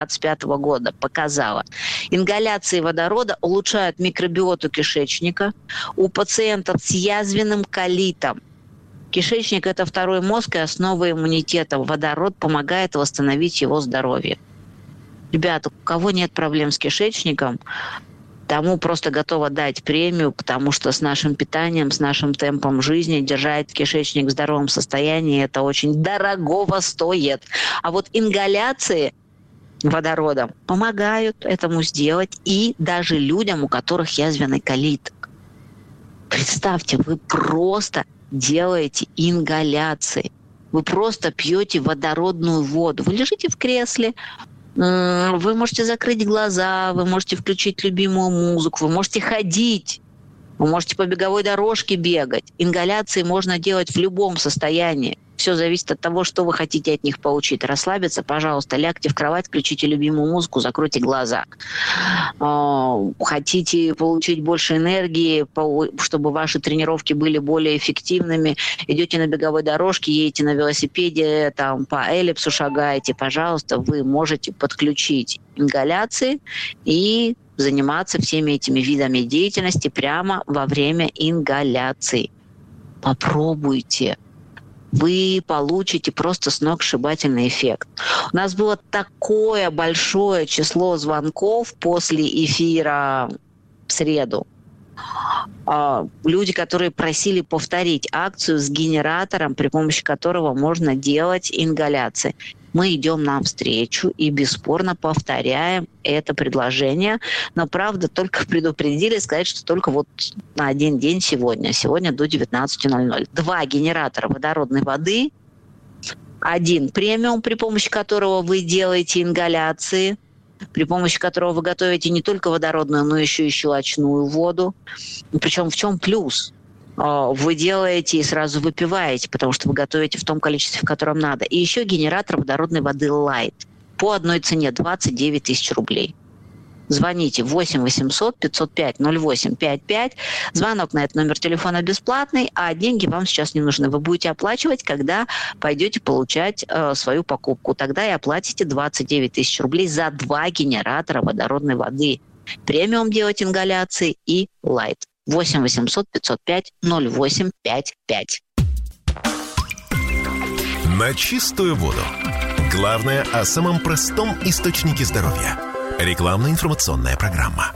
2025 года показала. Ингаляции водорода улучшают микробиоту кишечника у пациентов с язвенным колитом. Кишечник – это второй мозг и основа иммунитета. Водород помогает восстановить его здоровье. Ребята, у кого нет проблем с кишечником, тому просто готова дать премию, потому что с нашим питанием, с нашим темпом жизни держать кишечник в здоровом состоянии – это очень дорогого стоит. А вот ингаляции водородом помогают этому сделать и даже людям, у которых язвенный колит. Представьте, вы просто делаете ингаляции. Вы просто пьете водородную воду. Вы лежите в кресле, вы можете закрыть глаза, вы можете включить любимую музыку, вы можете ходить, вы можете по беговой дорожке бегать. Ингаляции можно делать в любом состоянии. Все зависит от того, что вы хотите от них получить. Расслабиться, пожалуйста, лягте в кровать, включите любимую музыку, закройте глаза. Хотите получить больше энергии, чтобы ваши тренировки были более эффективными, идете на беговой дорожке, едете на велосипеде, там по эллипсу шагаете, пожалуйста, вы можете подключить ингаляции и заниматься всеми этими видами деятельности прямо во время ингаляции. Попробуйте. Вы получите просто сногсшибательный эффект. У нас было такое большое число звонков после эфира в среду. Люди, которые просили повторить акцию с генератором, при помощи которого можно делать ингаляции. Мы идем навстречу и бесспорно повторяем это предложение. Но, правда, только предупредили сказать, что только вот на один день сегодня. Сегодня до 19:00. 2 генератора водородной воды. 1 премиум, при помощи которого вы делаете ингаляции, при помощи которого вы готовите не только водородную, но еще и щелочную воду. Причем в чем плюс? Вы делаете и сразу выпиваете, потому что вы готовите в том количестве, в котором надо. И еще генератор водородной воды Light по одной цене 29 тысяч рублей. Звоните 8 800 505 08 55. Звонок на этот номер телефона бесплатный, а деньги вам сейчас не нужны. Вы будете оплачивать, когда пойдете получать свою покупку. Тогда и оплатите 29 тысяч рублей за 2 генератора водородной воды. Премиум делать ингаляции и Light. 8 800 505 08 55. На чистую воду. Главное о самом простом источнике здоровья. Рекламно-информационная программа.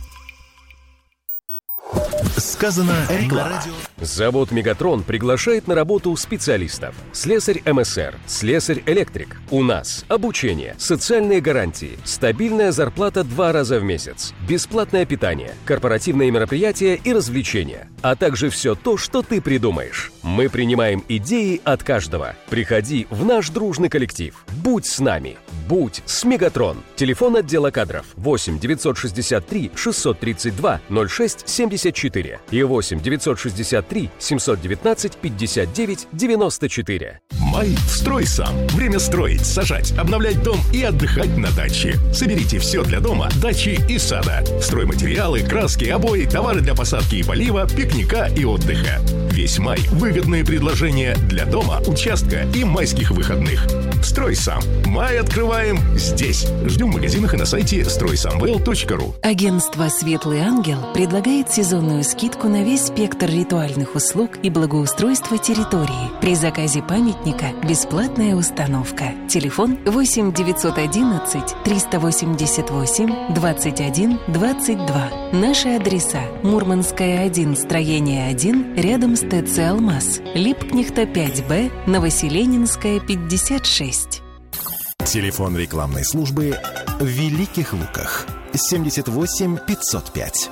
Сказано на радио. Завод «Мегатрон» приглашает на работу специалистов. Слесарь МСР, слесарь-электрик. У нас обучение, социальные гарантии, стабильная зарплата 2 раза в месяц, бесплатное питание, корпоративные мероприятия и развлечения, а также все то, что ты придумаешь. Мы принимаем идеи от каждого. Приходи в наш дружный коллектив. Будь с нами. Будь с «Мегатрон». Телефон отдела кадров 8 963 632 06 74 и 8 963 719 59 94. Май «Строй сам». Время строить, сажать, обновлять дом и отдыхать на даче. Соберите все для дома, дачи и сада. Стройматериалы, краски, обои, товары для посадки и полива, пикника и отдыха. Весь май – выгодные предложения для дома, участка и майских выходных. «Строй сам». Май открываем здесь. Ждем в магазинах и на сайте стройсамвел.ру. Агентство «Светлый ангел» предлагает сезонную скидку на весь спектр ритуальных услуг и благоустройства территории. При заказе памятника бесплатная установка. Телефон 8 911 388 21 22. Наши адреса: Мурманская, 1, строение 1, рядом с ТЦ «Алмаз», Липкнехта, 5Б, Новоселенинская, 56. Телефон рекламной службы в Великих Луках 78 505.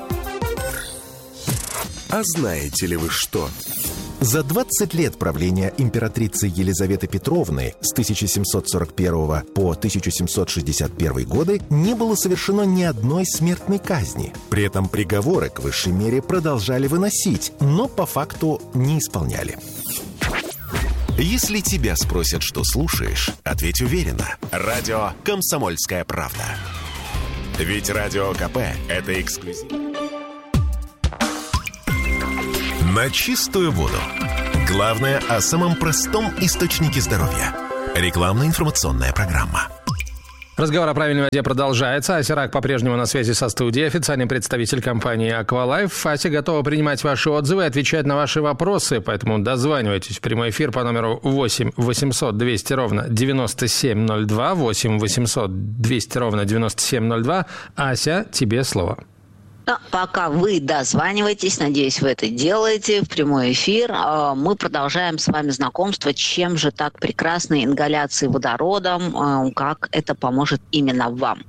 А знаете ли вы что? За 20 лет правления императрицы Елизаветы Петровны с 1741 по 1761 годы не было совершено ни одной смертной казни. При этом приговоры к высшей мере продолжали выносить, но по факту не исполняли. Если тебя спросят, что слушаешь, ответь уверенно. Радио «Комсомольская правда». Ведь Радио КП – это эксклюзив. На чистую воду. Главное о самом простом источнике здоровья. Рекламно-информационная программа. Разговор о правильной воде продолжается. Ася Рак по-прежнему на связи со студией, официальный представитель компании Aqualife. Ася готова принимать ваши отзывы и отвечать на ваши вопросы, поэтому дозванивайтесь в прямой эфир по номеру 8 800 200 ровно 9702, 8 800 200 ровно 9702. Ася, тебе слово. Пока вы дозваниваетесь, надеюсь, вы это делаете в прямой эфир, мы продолжаем с вами знакомство, чем же так прекрасны ингаляции водородом, как это поможет именно вам.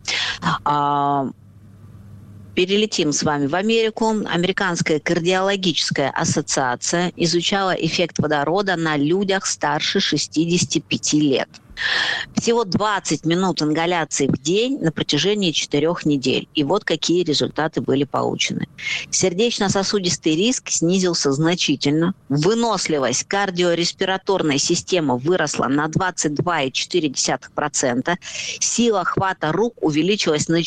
Перелетим с вами в Америку. Американская кардиологическая ассоциация изучала эффект водорода на людях старше 65 лет. Всего 20 минут ингаляции в день на протяжении 4 недель. И вот какие результаты были получены. Сердечно-сосудистый риск снизился значительно. Выносливость кардиореспираторной системы выросла на 22,4%. Сила хвата рук увеличилась на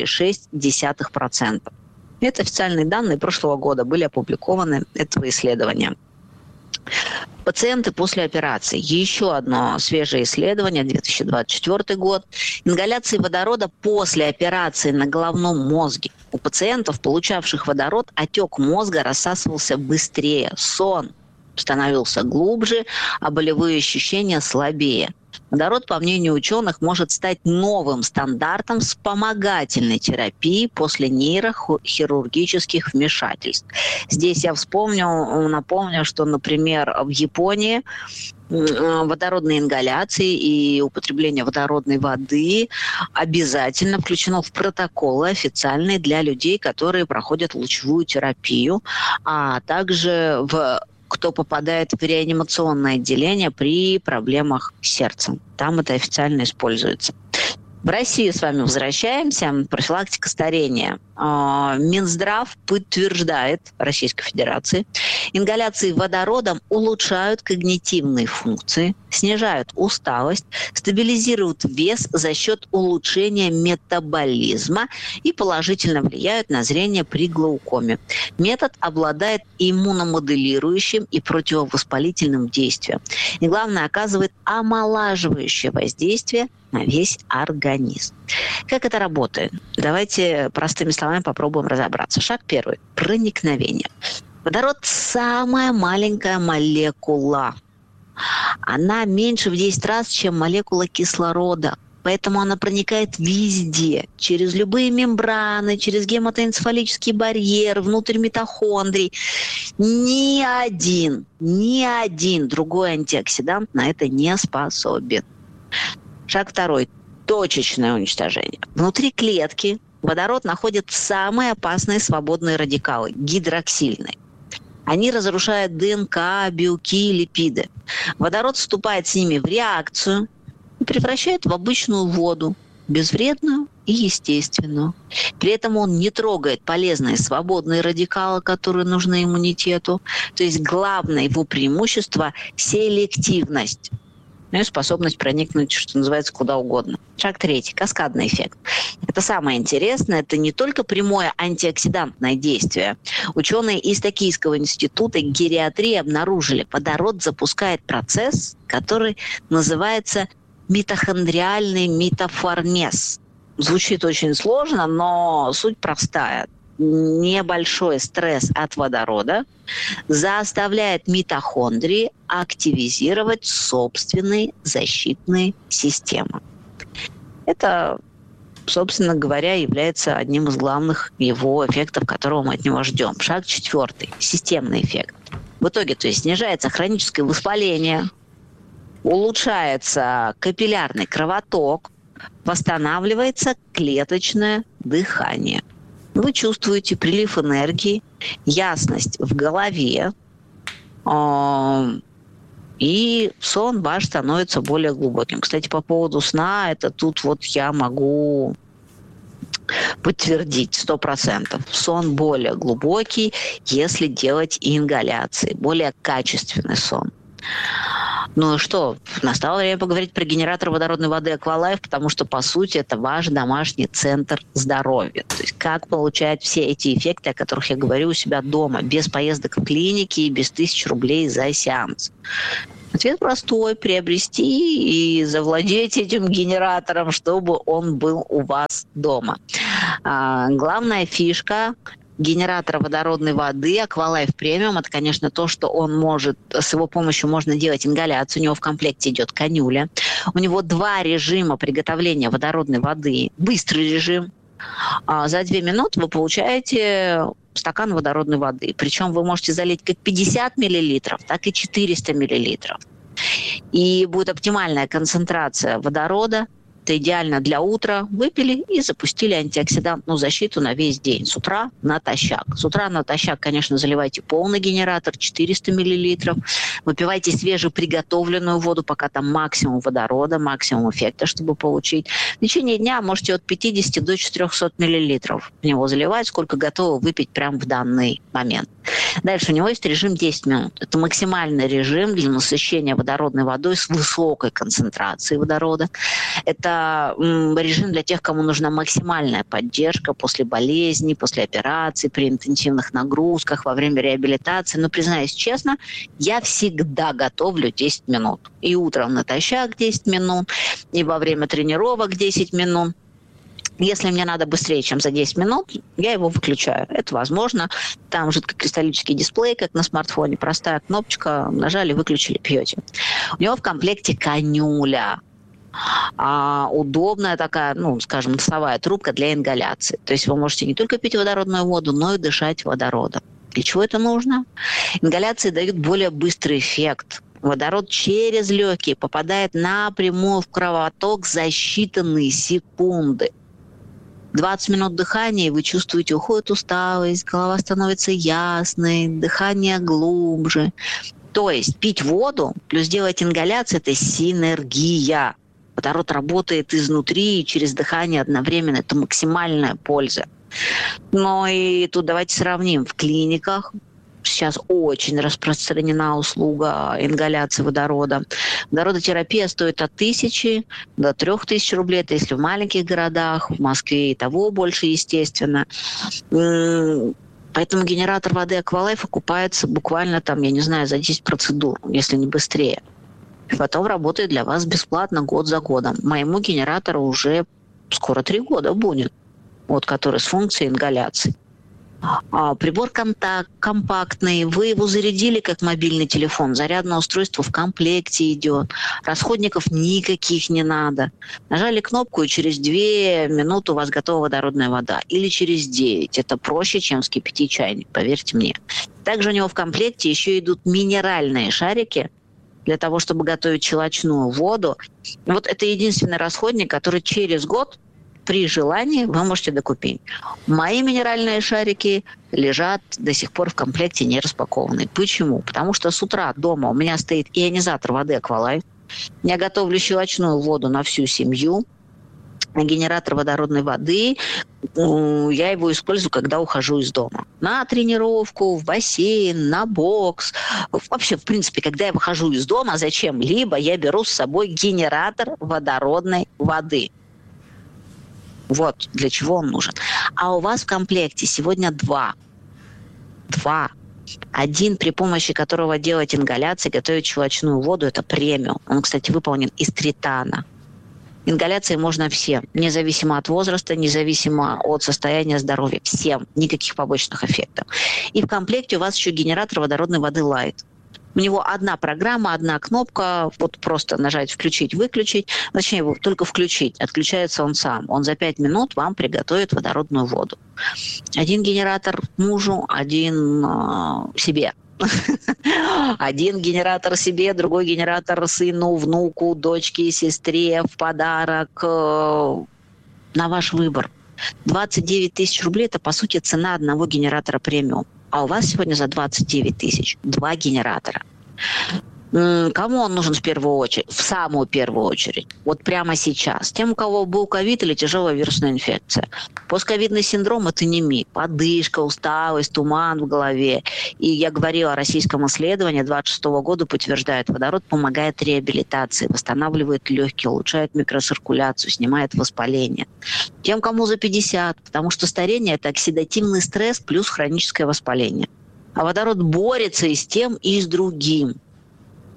4,6%. Это официальные данные прошлого года были опубликованы этого исследования. Пациенты после операции. Еще одно свежее исследование, 2024 год. Ингаляции водорода после операции на головном мозге. У пациентов, получавших водород, отек мозга рассасывался быстрее, сон становился глубже, а болевые ощущения слабее. Водород, по мнению ученых, может стать новым стандартом вспомогательной терапии после нейрохирургических вмешательств. Здесь я напомню, что, например, в Японии водородные ингаляции и употребление водородной воды обязательно включено в протоколы официальные для людей, которые проходят лучевую терапию, а также кто попадает в реанимационное отделение при проблемах с сердцем. Там это официально используется. В Россию с вами возвращаемся. Профилактика старения. Минздрав подтверждает Российской Федерации, ингаляции водородом улучшают когнитивные функции, снижают усталость, стабилизируют вес за счет улучшения метаболизма и положительно влияют на зрение при глаукоме. Метод обладает иммуномоделирующим и противовоспалительным действием. И главное, оказывает омолаживающее воздействие на весь организм. Как это работает? Давайте простыми словами попробуем разобраться. Шаг первый. Проникновение. Водород – самая маленькая молекула. Она меньше в 10 раз, чем молекула кислорода. Поэтому она проникает везде, через любые мембраны, через гематоэнцефалический барьер, внутрь митохондрий. Ни один другой антиоксидант на это не способен. Шаг второй. Точечное уничтожение. Внутри клетки водород находит самые опасные свободные радикалы – гидроксильные. Они разрушают ДНК, белки, липиды. Водород вступает с ними в реакцию и превращает в обычную воду, безвредную и естественную. При этом он не трогает полезные свободные радикалы, которые нужны иммунитету. То есть главное его преимущество – селективность. И способность проникнуть, что называется, куда угодно. Шаг третий. Каскадный эффект. Это самое интересное. Это не только прямое антиоксидантное действие. Ученые из Токийского института гериатрии обнаружили, водород запускает процесс, который называется митохондриальный митофорнез. Звучит очень сложно, но суть простая. Небольшой стресс от водорода заставляет митохондрии активизировать собственные защитные системы. Это, собственно говоря, является одним из главных его эффектов, которого мы от него ждем. Шаг четвертый. Системный эффект. В итоге, то есть снижается хроническое воспаление, улучшается капиллярный кровоток, восстанавливается клеточное дыхание. Вы чувствуете прилив энергии, ясность в голове, и сон ваш становится более глубоким. Кстати, по поводу сна, это тут вот я могу подтвердить 100%. Сон более глубокий, если делать ингаляции, более качественный сон. Ну и что, настало время поговорить про генератор водородной воды Aqualife, потому что, по сути, это ваш домашний центр здоровья. То есть как получать все эти эффекты, о которых я говорю у себя дома, без поездок в клинике и без 1000 рублей за сеанс. Ответ простой: приобрести и завладеть этим генератором, чтобы он был у вас дома. Главная фишка генератора водородной воды Aqualife Premium — это, конечно, то, что он может, с его помощью можно делать ингаляцию. У него в комплекте идет канюля. У него 2 режима приготовления водородной воды. Быстрый режим. За 2 минуты вы получаете стакан водородной воды. Причем вы можете залить как 50 мл, так и 400 мл. И будет оптимальная концентрация водорода. Это идеально для утра. Выпили и запустили антиоксидантную защиту на весь день. С утра натощак. С утра натощак, конечно, заливайте полный генератор, 400 мл. Выпивайте свежеприготовленную воду, пока там максимум водорода, максимум эффекта, чтобы получить. В течение дня можете от 50 до 400 мл в него заливать, сколько готовы выпить прямо в данный момент. Дальше у него есть режим 10 минут. Это максимальный режим для насыщения водородной водой с высокой концентрацией водорода. Это режим для тех, кому нужна максимальная поддержка после болезни, после операции, при интенсивных нагрузках, во время реабилитации. Но, признаюсь честно, я всегда готовлю 10 минут. И утром натощак 10 минут, и во время тренировок 10 минут. Если мне надо быстрее, чем за 10 минут, я его выключаю. Это возможно. Там жидкокристаллический дисплей, как на смартфоне. Простая кнопочка, нажали, выключили, пьете. У него в комплекте канюля. Удобная такая, скажем, носовая трубка для ингаляции. То есть вы можете не только пить водородную воду, но и дышать водородом. Для чего это нужно? Ингаляции дают более быстрый эффект. Водород через легкие попадает напрямую в кровоток за считанные секунды. 20 минут дыхания, и вы чувствуете, уходит усталость, голова становится ясной, дыхание глубже. То есть пить воду плюс делать ингаляцию – это синергия. Водород работает изнутри и через дыхание одновременно. Это максимальная польза. Но и тут давайте сравним. В клиниках сейчас очень распространена услуга ингаляции водорода. Водородотерапия стоит от 1000 до 3000 рублей. Это если в маленьких городах, в Москве и того больше, естественно. Поэтому генератор воды Aqualife окупается буквально за 10 процедур, если не быстрее. И потом работает для вас бесплатно год за годом. Моему генератору уже скоро 3 года будет, который с функцией ингаляции. Прибор компактный, вы его зарядили как мобильный телефон, зарядное устройство в комплекте идет, расходников никаких не надо. Нажали кнопку, и через 2 минуты у вас готова водородная вода. Или через 9. Это проще, чем вскипятить чайник, поверьте мне. Также у него в комплекте еще идут минеральные шарики для того, чтобы готовить щелочную воду. Это единственный расходник, который через год при желании вы можете докупить. Мои минеральные шарики лежат до сих пор в комплекте не распакованные. Почему? Потому что с утра дома у меня стоит ионизатор воды Aqualife. Я готовлю щелочную воду на всю семью. Генератор водородной воды, я его использую, когда ухожу из дома. На тренировку, в бассейн, на бокс. Вообще, в принципе, когда я выхожу из дома, зачем-либо я беру с собой генератор водородной воды. Вот для чего он нужен. А у вас в комплекте сегодня 2. Один, при помощи которого делать ингаляции, готовить щелочную воду, это премиум. Он, кстати, выполнен из тритана. Ингаляции можно всем, независимо от возраста, независимо от состояния здоровья. Всем, никаких побочных эффектов. И в комплекте у вас еще генератор водородной воды Light. У него одна программа, одна кнопка, просто нажать «включить», «выключить», точнее, его только включить, отключается он сам. Он за 5 минут вам приготовит водородную воду. Один генератор мужу, один себе. Один генератор себе, другой генератор сыну, внуку, дочке, сестре в подарок. На ваш выбор. 29 тысяч рублей – это, по сути, цена одного генератора премиум. А у вас сегодня за 29 тысяч 2 генератора. Кому он нужен в первую очередь? В самую первую очередь. Вот прямо сейчас. Тем, у кого был ковид или тяжелая вирусная инфекция. Постковидный синдром – это не МИ. Подышка, усталость, туман в голове. И я говорила о российском исследовании 26 года, подтверждает, водород помогает реабилитации, восстанавливает легкие, улучшает микроциркуляцию, снимает воспаление. Тем, кому за 50, потому что старение – это оксидативный стресс плюс хроническое воспаление. А водород борется и с тем, и с другим.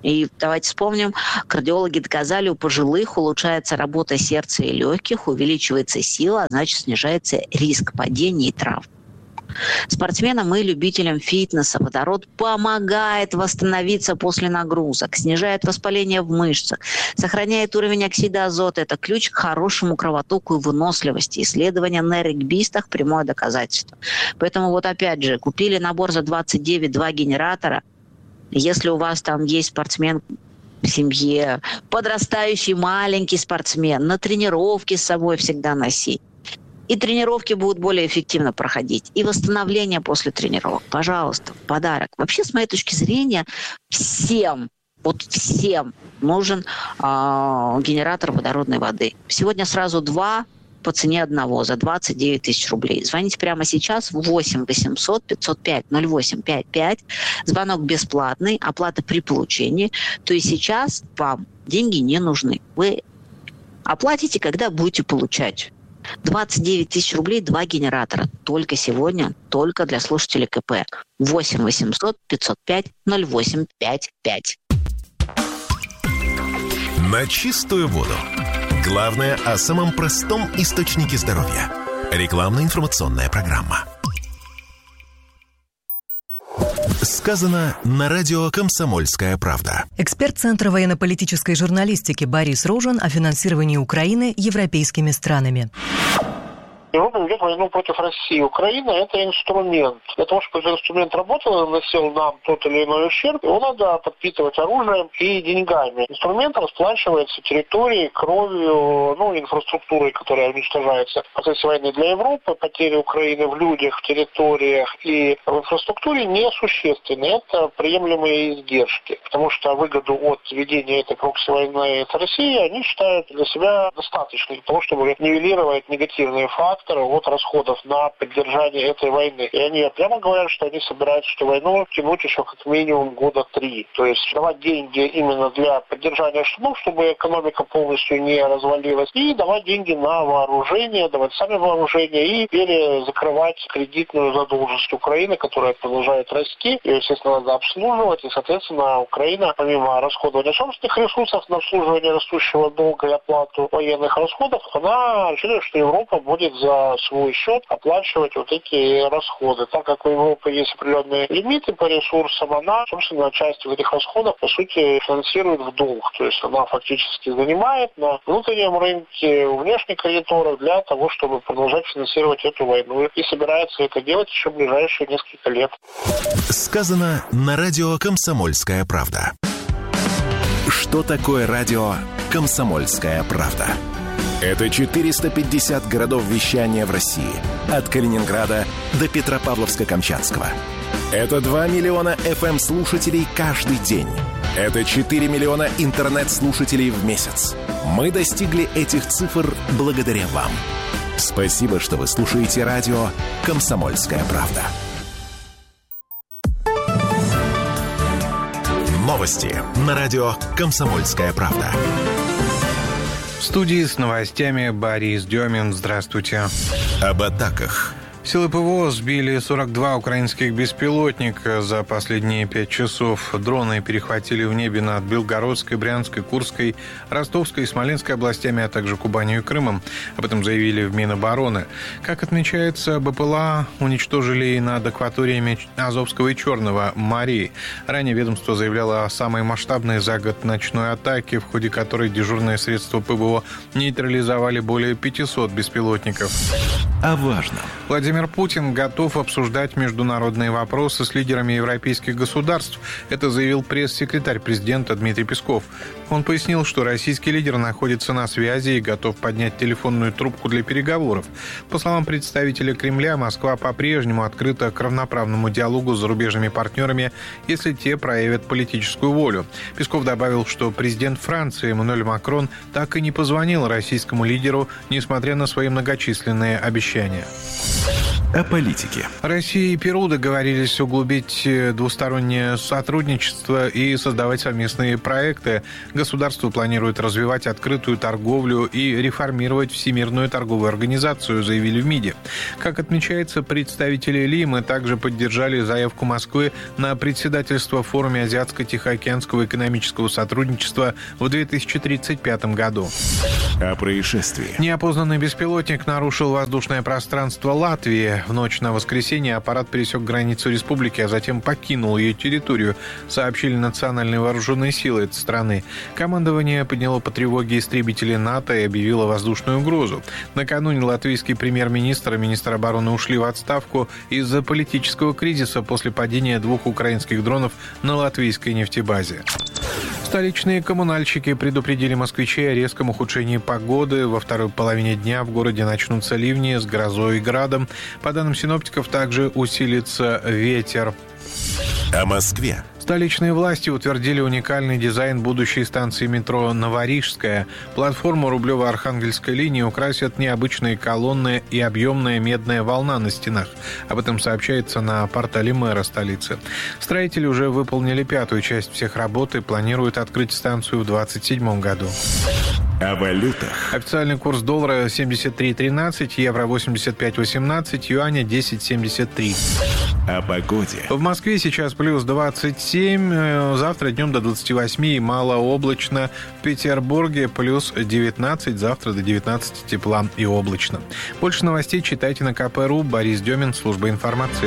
И давайте вспомним, кардиологи доказали, у пожилых улучшается работа сердца и легких, увеличивается сила, а значит снижается риск падений и травм. Спортсменам и любителям фитнеса водород помогает восстановиться после нагрузок, снижает воспаление в мышцах, сохраняет уровень оксида азота. Это ключ к хорошему кровотоку и выносливости. Исследования на регбистах – прямое доказательство. Поэтому вот опять же, купили набор за 29, 2 генератора. Если у вас там есть спортсмен в семье, подрастающий маленький спортсмен, на тренировки с собой всегда носить. И тренировки будут более эффективно проходить. И восстановление после тренировок. Пожалуйста, подарок. Вообще, с моей точки зрения, всем нужен генератор водородной воды. Сегодня сразу 2 по цене одного за 29 тысяч рублей. Звоните прямо сейчас в 8 800 505 08 55. Звонок бесплатный, оплата при получении. То есть сейчас вам деньги не нужны. Вы оплатите, когда будете получать. 29 тысяч рублей, 2 генератора. Только сегодня, только для слушателей КП. 8 800 505 08 55. На чистую воду. Главное о самом простом источнике здоровья. Рекламно-информационная программа. Сказано на радио «Комсомольская правда». Эксперт Центра военно-политической журналистики Борис Рожен о финансировании Украины европейскими странами. Европа ведет войну против России. Украина – это инструмент. Для того, чтобы этот инструмент работал и наносил нам тот или иной ущерб, его надо подпитывать оружием и деньгами. Инструмент расплачивается территорией, кровью, инфраструктурой, которая уничтожается. В процессе войны для Европы потери Украины в людях, в территориях и в инфраструктуре несущественны. Это приемлемые издержки. Потому что выгоду от ведения этой прокси-войны с Россией они считают для себя достаточной для того, чтобы нивелировать негативные факторы от расходов на поддержание этой войны. И они прямо говорят, что они собираются эту войну тянуть еще как минимум 3 года. То есть давать деньги именно для поддержания штабов, чтобы экономика полностью не развалилась, и давать деньги на вооружение, давать сами вооружения и перезакрывать кредитную задолженность Украины, которая продолжает расти. Ее, естественно, надо обслуживать, и, соответственно, Украина, помимо расходования собственных ресурсов на обслуживание растущего долга и оплату военных расходов, она рассчитывает, что Европа будет за свой счет оплачивать вот эти расходы. Так как у Европы есть определенные лимиты по ресурсам, она, собственно, часть этих расходов, по сути, финансирует в долг. То есть она фактически занимает на внутреннем рынке, у внешних кредиторов для того, чтобы продолжать финансировать эту войну. И собирается это делать еще в ближайшие несколько лет. Сказано на радио «Комсомольская правда». Что такое радио «Комсомольская правда»? Это 450 городов вещания в России. От Калининграда до Петропавловска-Камчатского. Это 2 миллиона FM-слушателей каждый день. Это 4 миллиона интернет-слушателей в месяц. Мы достигли этих цифр благодаря вам. Спасибо, что вы слушаете радио «Комсомольская правда». Новости на радио «Комсомольская правда». В студии с новостями Борис Демин. Здравствуйте. Об атаках. Силы ПВО сбили 42 украинских беспилотника за последние 5 часов. Дроны перехватили в небе над Белгородской, Брянской, Курской, Ростовской и Смоленской областями, а также Кубанью и Крымом. Об этом заявили в Минобороны. Как отмечается, БПЛА уничтожили и над акваториями Азовского и Черного морей. Ранее ведомство заявляло о самой масштабной за год ночной атаке, в ходе которой дежурные средства ПВО нейтрализовали более 500 беспилотников. О важном. Владимир Путин готов обсуждать международные вопросы с лидерами европейских государств. Это заявил пресс-секретарь президента Дмитрий Песков. Он пояснил, что российский лидер находится на связи и готов поднять телефонную трубку для переговоров. По словам представителя Кремля, Москва по-прежнему открыта к равноправному диалогу с зарубежными партнерами, если те проявят политическую волю. Песков добавил, что президент Франции Эммануэль Макрон так и не позвонил российскому лидеру, несмотря на свои многочисленные обещания. о политике. Россия и Перу договорились углубить двустороннее сотрудничество и создавать совместные проекты. Государство планирует развивать открытую торговлю и реформировать Всемирную торговую организацию, заявили в МИДе. Как отмечается, представители Лимы также поддержали заявку Москвы на председательство в форуме Азиатско-Тихоокеанского экономического сотрудничества в 2035 году. О происшествии. Неопознанный беспилотник нарушил воздушное пространство Латвии. В ночь на воскресенье аппарат пересек границу республики, а затем покинул ее территорию, сообщили национальные вооруженные силы этой страны. Командование подняло по тревоге истребители НАТО и объявило воздушную угрозу. Накануне латвийский премьер-министр и министр обороны ушли в отставку из-за политического кризиса после падения 2 украинских дронов на латвийской нефтебазе. Столичные коммунальщики предупредили москвичей о резком ухудшении погоды. Во второй половине дня в городе начнутся ливни с грозой и градом. По данным синоптиков, также усилится ветер. О Москве. Столичные власти утвердили уникальный дизайн будущей станции метро «Новорижская». Платформу Рублево-Архангельской линии украсят необычные колонны и объемная медная волна на стенах. Об этом сообщается на портале мэра столицы. Строители уже выполнили 5-ю часть всех работ и планируют открыть станцию в 2027 году. О валютах. Официальный курс доллара 73.13, евро 85.18, юаня 10.73. О погоде. В Москве сейчас плюс 27, завтра днем до 28 и малооблачно. В Петербурге плюс 19, завтра до 19 тепла и облачно. Больше новостей читайте на kp.ru. Борис Демин, служба информации.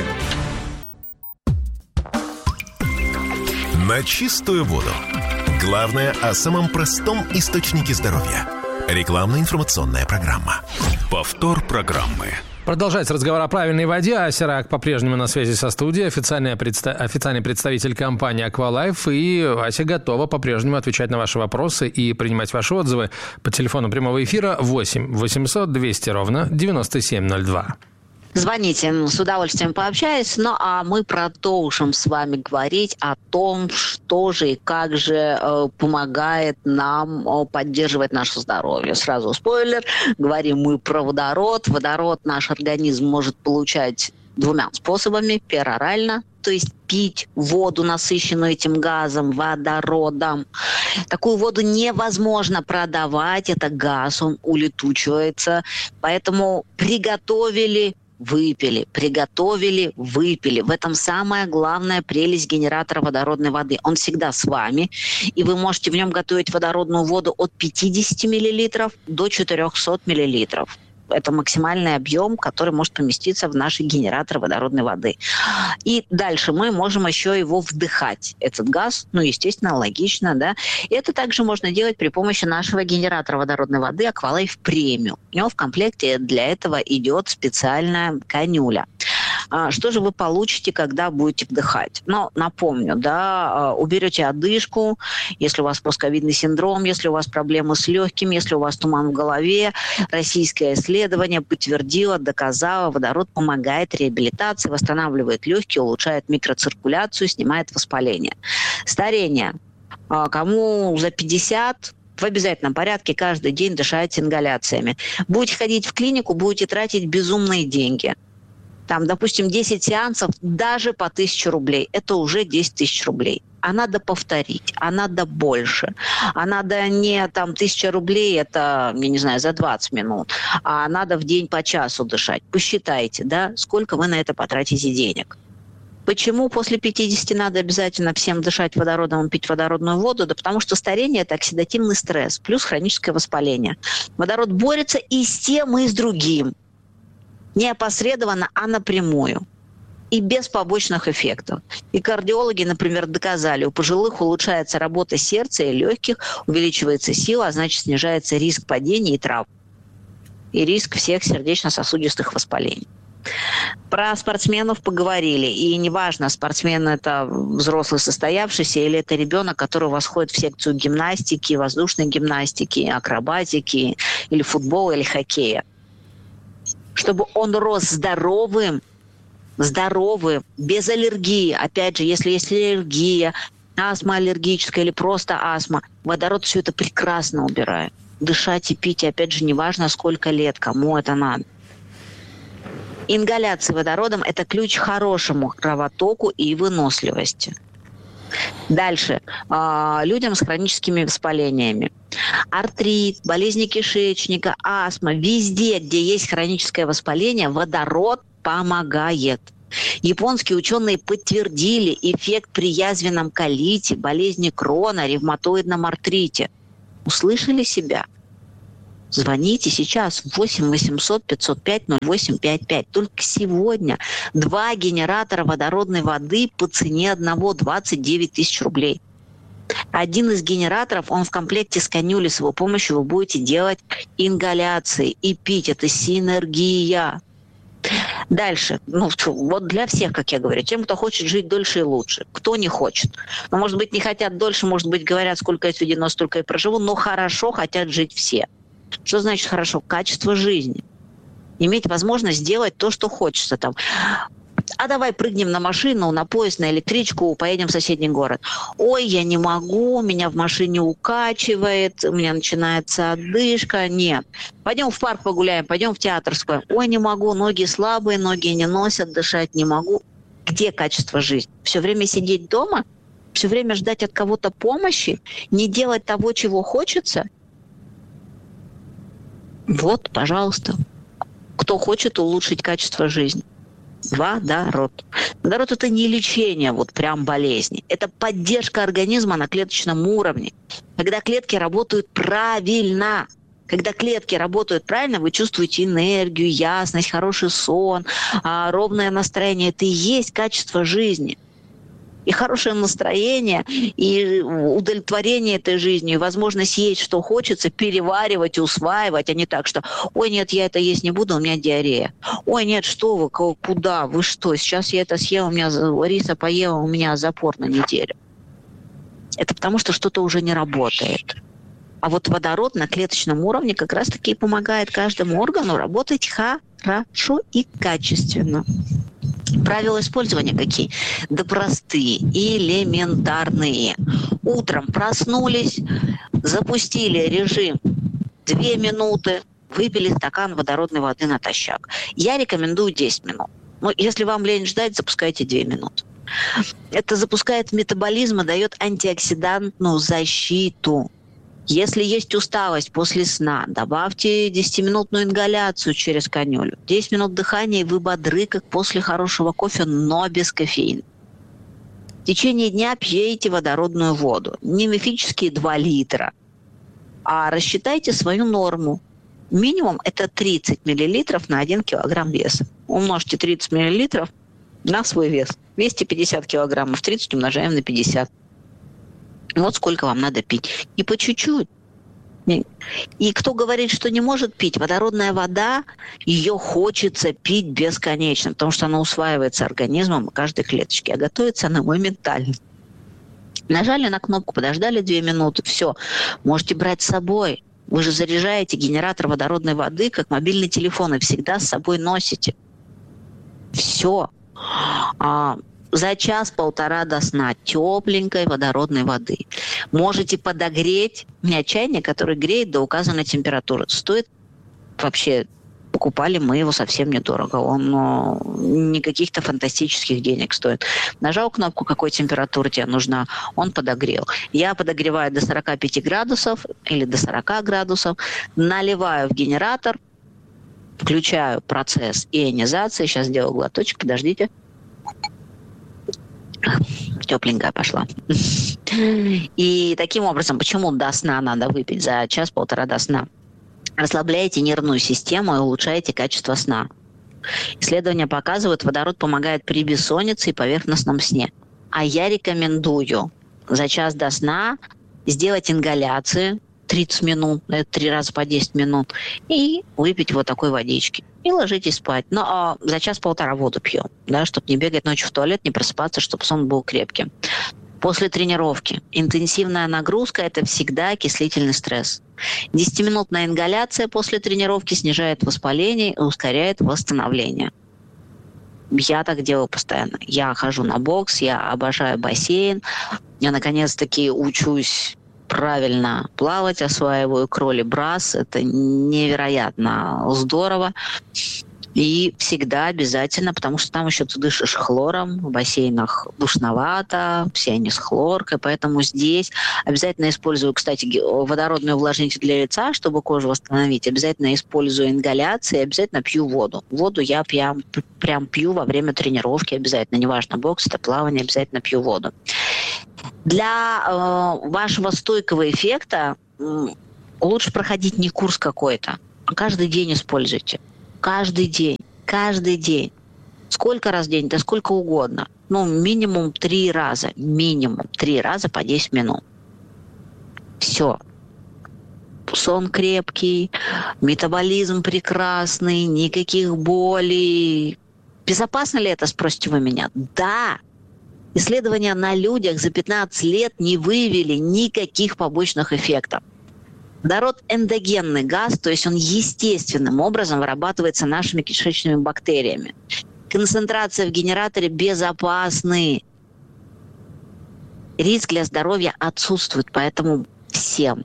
На чистую воду. Главное о самом простом источнике здоровья. Рекламно-информационная программа. Повтор программы. Продолжается разговор о правильной воде. Асирак по-прежнему на связи со студией, официальный представитель компании «Аквалайф». И Ася готова по-прежнему отвечать на ваши вопросы и принимать ваши отзывы по телефону прямого эфира 8 800 200 ровно 9702. Звоните, с удовольствием пообщаюсь. Ну, а мы продолжим с вами говорить о том, что же и как же помогает нам поддерживать наше здоровье. Сразу спойлер, говорим мы про водород. Водород наш организм может получать 2 способами. Перорально, то есть пить воду, насыщенную этим газом, водородом. Такую воду невозможно продавать, это газ, он улетучивается. Поэтому приготовили, выпили, приготовили, выпили. В этом самая главная прелесть генератора водородной воды. Он всегда с вами, и вы можете в нем готовить водородную воду от 50 мл до 400 мл. Это максимальный объем, который может поместиться в наш генератор водородной воды. И дальше мы можем еще его вдыхать, этот газ, естественно, логично, да. И это также можно делать при помощи нашего генератора водородной воды Аквалайф Премиум. У него в комплекте для этого идет специальная канюля. Что же вы получите, когда будете вдыхать? Напомню, уберете одышку, если у вас постковидный синдром, если у вас проблемы с легким, если у вас туман в голове. Российское исследование подтвердило, доказало, водород помогает реабилитации, восстанавливает легкие, улучшает микроциркуляцию, снимает воспаление. Старение. Кому за 50, в обязательном порядке каждый день дышать ингаляциями. Будете ходить в клинику, будете тратить безумные деньги. Там, допустим, 10 сеансов даже по 1000 рублей. Это уже 10 тысяч рублей. А надо повторить, а надо больше. А надо не 1000 рублей, это, за 20 минут. А надо в день по часу дышать. Посчитайте, сколько вы на это потратите денег. Почему после 50 надо обязательно всем дышать водородом и пить водородную воду? Да потому что старение – это оксидативный стресс, плюс хроническое воспаление. Водород борется и с тем, и с другим. Не опосредованно, а напрямую. И без побочных эффектов. И кардиологи, например, доказали, у пожилых улучшается работа сердца и легких, увеличивается сила, а значит снижается риск падений и травм. И риск всех сердечно-сосудистых воспалений. Про спортсменов поговорили. И неважно, спортсмен это взрослый состоявшийся или это ребенок, который у вас ходит в секцию гимнастики, воздушной гимнастики, акробатики, или футбола, или хоккея. Чтобы он рос здоровым, без аллергии. Опять же, если есть аллергия, астма аллергическая или просто астма, водород все это прекрасно убирает. Дышать и пить, и опять же, неважно, сколько лет, кому это надо. Ингаляция водородом – это ключ к хорошему кровотоку и выносливости. Дальше. Людям с хроническими воспалениями. Артрит, болезни кишечника, астма. Везде, где есть хроническое воспаление, водород помогает. Японские ученые подтвердили эффект при язвенном колите, болезни Крона, ревматоидном артрите. Услышали себя? Звоните сейчас 8 800 505 0855. Только сегодня 2 генератора водородной воды по цене одного 29 тысяч рублей. Один из генераторов, он в комплекте с канюлей, с его помощью вы будете делать ингаляции и пить. Это синергия. Дальше. Вот для всех, как я говорю, тем, кто хочет жить дольше и лучше. Кто не хочет. Может быть, не хотят дольше, может быть, говорят, сколько я сведено, столько я проживу, но хорошо хотят жить все. Что значит хорошо? Качество жизни. Иметь возможность сделать то, что хочется. А давай прыгнем на машину, на поезд, на электричку, поедем в соседний город. Ой, я не могу, меня в машине укачивает, у меня начинается одышка. Нет. Пойдем в парк погуляем, пойдем в театр. Ой, не могу, ноги слабые, ноги не носят, дышать не могу. Где качество жизни? Все время сидеть дома? Все время ждать от кого-то помощи? Не делать того, чего хочется? Вот, пожалуйста. Кто хочет улучшить качество жизни? Водород. Водород – это не лечение прям болезни. Это поддержка организма на клеточном уровне. Когда клетки работают правильно. Когда клетки работают правильно, вы чувствуете энергию, ясность, хороший сон, ровное настроение. Это и есть качество жизни. И хорошее настроение, и удовлетворение этой жизнью, и возможность есть, что хочется, переваривать, усваивать, а не так, что «Ой, нет, я это есть не буду, у меня диарея». «Ой, нет, что вы, куда, вы что, сейчас я это съела, у меня риса поела, у меня запор на неделю». Это потому, что что-то уже не работает. А вот водород на клеточном уровне как раз-таки и помогает каждому органу работать хорошо и качественно. Правила использования какие? Да простые, элементарные. Утром проснулись, запустили режим 2 минуты, выпили стакан водородной воды натощак. Я рекомендую 10 минут. Но если вам лень ждать, запускайте 2 минуты. Это запускает метаболизм и дает антиоксидантную защиту. Если есть усталость после сна, добавьте 10-минутную ингаляцию через канюлю. 10 минут дыхания, и вы бодры, как после хорошего кофе, но без кофеина. В течение дня пейте водородную воду. Не мифические 2 литра, а рассчитайте свою норму. Минимум это 30 мл на 1 килограмм веса. Умножьте 30 мл на свой вес. 250 килограммов, 30 умножаем на 50. Вот сколько вам надо пить. И по чуть-чуть. И кто говорит, что не может пить, водородная вода, ее хочется пить бесконечно, потому что она усваивается организмом в каждой клеточке, а готовится она моментально. Нажали на кнопку, подождали 2 минуты, все, можете брать с собой. Вы же заряжаете генератор водородной воды, как мобильный телефон, и всегда с собой носите. Все. За 1-1,5 до сна тепленькой водородной воды. Можете подогреть. У меня чайник, который греет до указанной температуры. Стоит вообще, покупали мы его совсем недорого. Он не каких-то фантастических денег стоит. Нажал кнопку, какой температуры тебе нужна, он подогрел. Я подогреваю до 45 градусов или до 40 градусов, наливаю в генератор, включаю процесс ионизации. Сейчас сделаю глоточек, подождите. Тепленькая пошла. И таким образом, почему до сна надо выпить? За 1-1,5 до сна. Расслабляете нервную систему и улучшаете качество сна. Исследования показывают, водород помогает при бессоннице и поверхностном сне. А я рекомендую за час до сна сделать ингаляции 30 минут, это 3 раза по 10 минут, и выпить вот такой водички. И ложитесь спать. Но за 1-1,5 воду пьем, да, чтобы не бегать ночью в туалет, не просыпаться, чтобы сон был крепким. После тренировки интенсивная нагрузка – это всегда окислительный стресс. 10-минутная ингаляция после тренировки снижает воспаление и ускоряет восстановление. Я так делаю постоянно. Я хожу на бокс, я обожаю бассейн. Я, наконец-таки, учусь правильно плавать, осваиваю кроли-брас. Это невероятно здорово. И всегда обязательно, потому что там еще ты дышишь хлором, в бассейнах душновато, все они с хлоркой, поэтому здесь обязательно использую, кстати, водородный увлажнитель для лица, чтобы кожу восстановить, обязательно использую ингаляции, обязательно пью воду. Воду я прям пью во время тренировки обязательно, неважно, бокс, это плавание, обязательно пью воду. Для вашего стойкого эффекта лучше проходить не курс какой-то, а каждый день используйте. Каждый день. Сколько раз в день? Да сколько угодно. Минимум 3 раза. Минимум 3 раза по 10 минут. Все. Сон крепкий, метаболизм прекрасный, никаких болей. Безопасно ли это, спросите вы меня? Да. Исследования на людях за 15 лет не выявили никаких побочных эффектов. Водород – эндогенный газ, то есть он естественным образом вырабатывается нашими кишечными бактериями. Концентрация в генераторе безопасны. Риск для здоровья отсутствует, поэтому всем.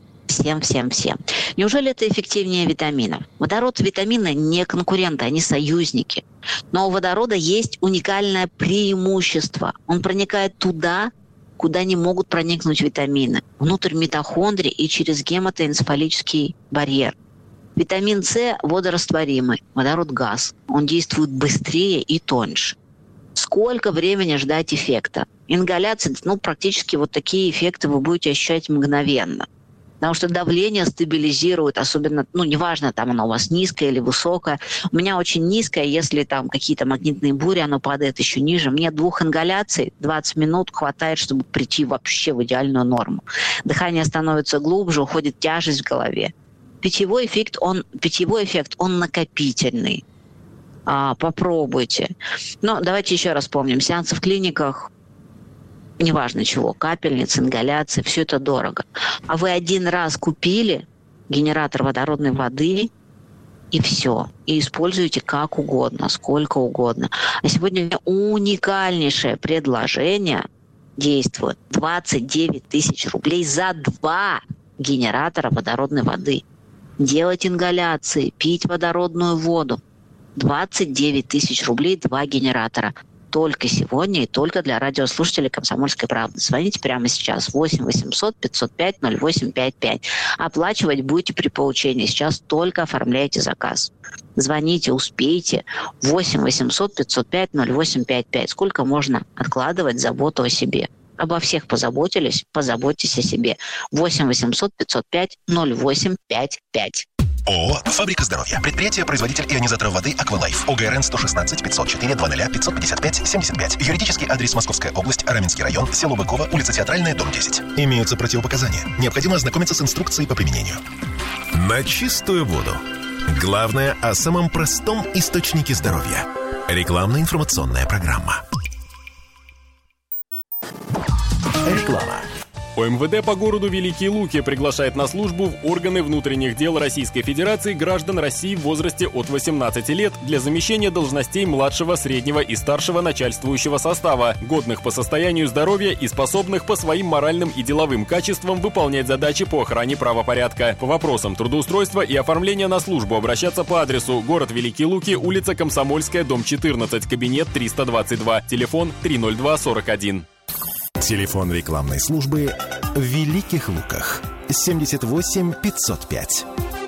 Неужели это эффективнее витаминов? Водород и витамины не конкуренты, они союзники. Но у водорода есть уникальное преимущество. Он проникает туда, куда не могут проникнуть витамины. Внутрь митохондрий и через гематоэнцефалический барьер. Витамин С водорастворимый, водород газ. Он действует быстрее и тоньше. Сколько времени ждать эффекта? Ингаляция, практически вот такие эффекты вы будете ощущать мгновенно. Потому что давление стабилизирует, особенно, неважно, там оно у вас низкое или высокое. У меня очень низкое, если там какие-то магнитные бури, оно падает еще ниже. Мне 2 ингаляций 20 минут хватает, чтобы прийти вообще в идеальную норму. Дыхание становится глубже, уходит тяжесть в голове. Питьевой эффект, он накопительный. Попробуйте. Давайте еще раз вспомним. Сеансы в клиниках, неважно чего, капельницы, ингаляции, все это дорого. А вы один раз купили генератор водородной воды, и все. И используйте как угодно, сколько угодно. А сегодня уникальнейшее предложение действует. 29 тысяч рублей за 2 генератора водородной воды. Делать ингаляции, пить водородную воду. 29 тысяч рублей 2 генератора. Только сегодня и только для радиослушателей «Комсомольской правды». Звоните прямо сейчас 8 800 505 0855. Оплачивать будете при получении. Сейчас только оформляйте заказ. Звоните, успейте. 8 800 505 0855. Сколько можно откладывать заботу о себе? Обо всех позаботились, позаботьтесь о себе. 8 800 505 0855. ООО «Фабрика здоровья». Предприятие-производитель ионизаторов воды «Аквалайф». ОГРН 116 504 00 555 75. Юридический адрес: Московская область, Раменский район, село Быково, улица Театральная, дом 10. Имеются противопоказания. Необходимо ознакомиться с инструкцией по применению. На чистую воду. Главное о самом простом источнике здоровья. Рекламно-информационная программа. Реклама. ОМВД по городу Великие Луки приглашает на службу в органы внутренних дел Российской Федерации граждан России в возрасте от 18 лет для замещения должностей младшего, среднего и старшего начальствующего состава, годных по состоянию здоровья и способных по своим моральным и деловым качествам выполнять задачи по охране правопорядка. По вопросам трудоустройства и оформления на службу обращаться по адресу: город Великие Луки, улица Комсомольская, дом 14, кабинет 322, телефон 30241. Телефон рекламной службы в Великих Луках 78 505.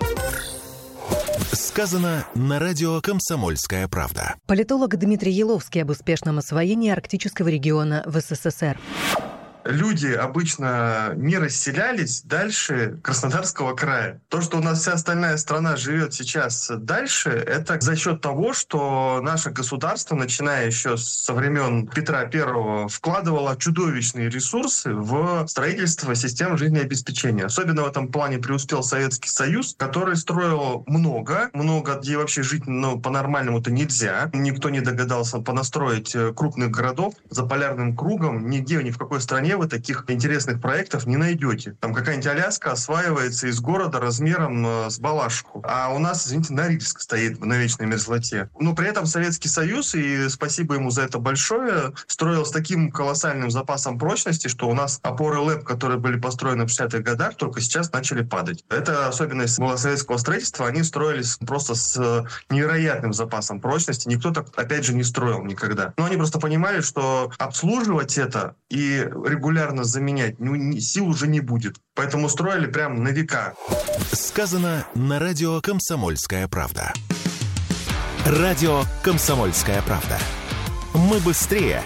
Сказано на радио «Комсомольская правда». Политолог Дмитрий Еловский об успешном освоении арктического региона в СССР. Люди обычно не расселялись дальше Краснодарского края. То, что у нас вся остальная страна живет сейчас дальше, это за счет того, что наше государство, начиная еще со времен Петра I, вкладывало чудовищные ресурсы в строительство систем жизнеобеспечения. Особенно в этом плане преуспел Советский Союз, который строил много, где вообще жить по-нормальному-то нельзя. Никто не догадался понастроить крупных городов за полярным кругом. Нигде, ни в какой стране стране вы таких интересных проектов не найдете. Там какая-нибудь Аляска осваивается из города размером с Балашиху. А у нас, извините, Норильск стоит на вечной мерзлоте. Но при этом Советский Союз, и спасибо ему за это большое, строил с таким колоссальным запасом прочности, что у нас опоры ЛЭП, которые были построены в 60-х годах, только сейчас начали падать. Это особенность советского строительства. Они строились просто с невероятным запасом прочности. Никто так, опять же, не строил никогда. Но они просто понимали, что обслуживать это и регулярно заменять сил уже не будет. Поэтому строили прям на века. Сказано на радио «Комсомольская правда». Радио «Комсомольская правда». Мы быстрее.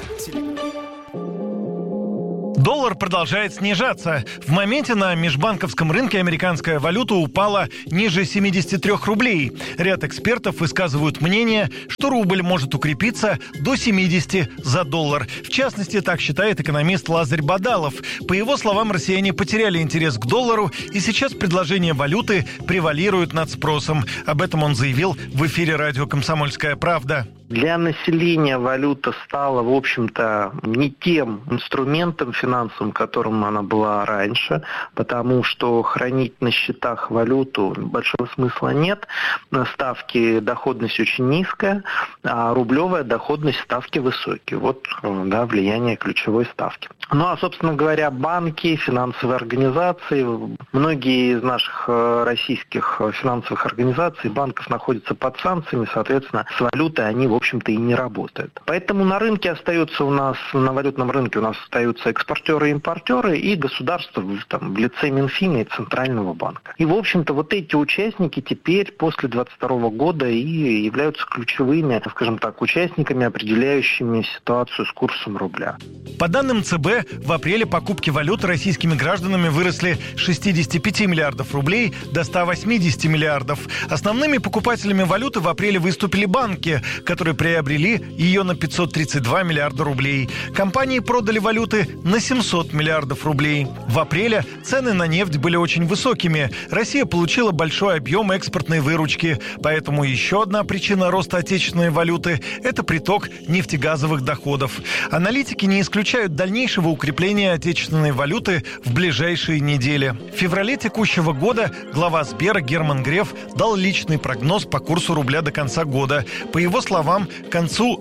Доллар продолжает снижаться. В моменте на межбанковском рынке американская валюта упала ниже 73 рублей. Ряд экспертов высказывают мнение, что рубль может укрепиться до 70 за доллар. В частности, так считает экономист Лазарь Бадалов. По его словам, россияне потеряли интерес к доллару, и сейчас предложение валюты превалирует над спросом. Об этом он заявил в эфире радио «Комсомольская правда». Для населения валюта стала, в общем-то, не тем инструментом финансовым, которым она была раньше, потому что хранить на счетах валюту большого смысла нет. Ставки, доходность очень низкая, а рублевая доходность ставки высокие. Вот, да, влияние ключевой ставки. Ну, а, собственно говоря, банки, финансовые организации, многие из наших российских финансовых организаций, банков находятся под санкциями, соответственно, с валютой они, в общем-то, и не работают. Поэтому на рынке остаются у нас, на валютном рынке у нас остаются экспортеры и импортеры и государство там, в лице Минфина и Центрального банка. И, в общем-то, вот эти участники теперь после 2022 года и являются ключевыми, скажем так, участниками, определяющими ситуацию с курсом рубля. По данным ЦБ, в апреле покупки валюты российскими гражданами выросли с 65 миллиардов рублей до 180 миллиардов. Основными покупателями валюты в апреле выступили банки, которые приобрели ее на 532 миллиарда рублей. Компании продали валюты на 700 миллиардов рублей. В апреле цены на нефть были очень высокими. Россия получила большой объем экспортной выручки. Поэтому еще одна причина роста отечественной валюты – это приток нефтегазовых доходов. Аналитики не исключают дальнейшего укрепления отечественной валюты в ближайшие недели. В феврале текущего года глава Сбера Герман Греф дал личный прогноз по курсу рубля до конца года. По его словам, к концу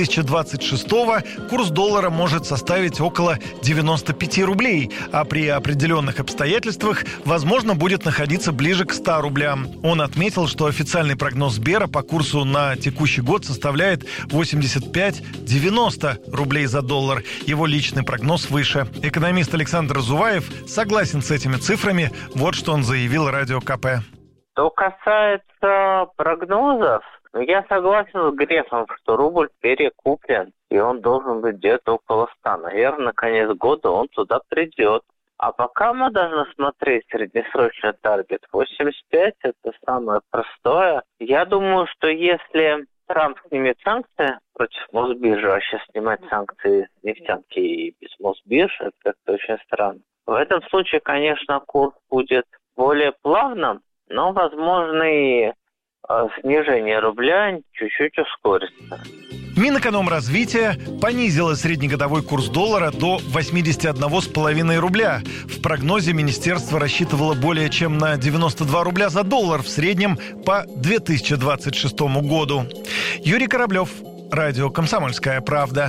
2026-го курс доллара может составить около 95 рублей, а при определенных обстоятельствах, возможно, будет находиться ближе к 100 рублям. Он отметил, что официальный прогноз Сбера по курсу на текущий год составляет 85-90 рублей за доллар. Его личный прогноз выше. Экономист Александр Зуваев согласен с этими цифрами. Вот что он заявил радио КП. Что касается прогнозов, я согласен с Грефом, что рубль перекуплен, и он должен быть где-то около 100. Наверное, на конец года он туда придет. А пока мы должны смотреть среднесрочный таргет 85, это самое простое. Я думаю, что если Трамп снимет санкции против Мосбиржи, вообще снимать санкции нефтянки и без Мосбиржи, это как-то очень странно. В этом случае, конечно, курс будет более плавным, но, возможно, и снижение рубля чуть-чуть ускорится. Минэкономразвитие понизило среднегодовой курс доллара до 81,5 рубля. В прогнозе министерство рассчитывало более чем на 92 рубля за доллар в среднем по 2026 году. Юрий Кораблев, радио «Комсомольская правда».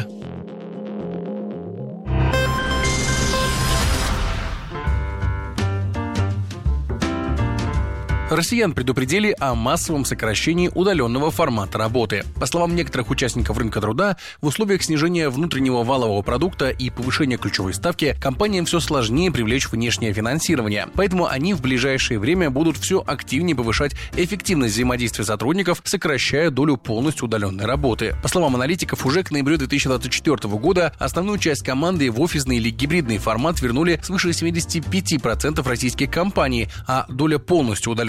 Россиян предупредили о массовом сокращении удаленного формата работы. По словам некоторых участников рынка труда, в условиях снижения внутреннего валового продукта и повышения ключевой ставки компаниям все сложнее привлечь внешнее финансирование. Поэтому они в ближайшее время будут все активнее повышать эффективность взаимодействия сотрудников, сокращая долю полностью удаленной работы. По словам аналитиков, уже к ноябрю 2024 года основную часть команды в офисный или гибридный формат вернули свыше 75% российских компаний, а доля полностью удаленной